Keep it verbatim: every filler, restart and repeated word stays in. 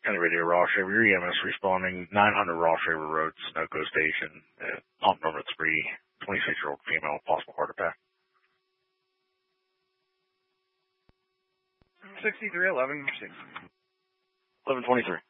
County Radio, Ross Shaver, your E M S responding, nine hundred Ross Shaver Road, Sunoco Station, uh, pump number three, twenty-six-year-old female, possible heart attack. sixty-three eleven, eleven twenty-three.